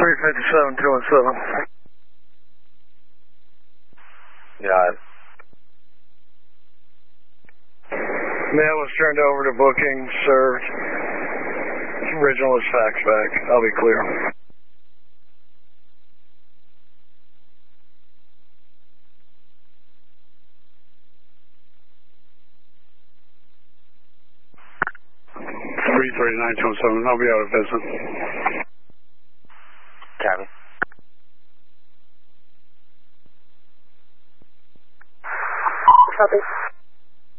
357, 217. Got it. Mail was turned over to booking, served. Original is fax back. I'll be clear. I'll be out of visit.